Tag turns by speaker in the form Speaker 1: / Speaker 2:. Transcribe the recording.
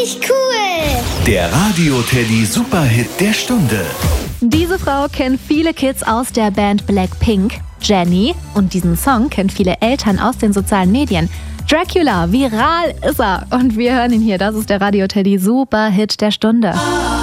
Speaker 1: richtig cool.
Speaker 2: Der Radio-Teddy Superhit der Stunde.
Speaker 3: Diese Frau kennt viele Kids aus der Band Blackpink, Jennie. Und diesen Song kennen viele Eltern aus den sozialen Medien. Dracula, viral ist er. Und wir hören ihn hier. Das ist der Radio-Teddy Superhit der Stunde.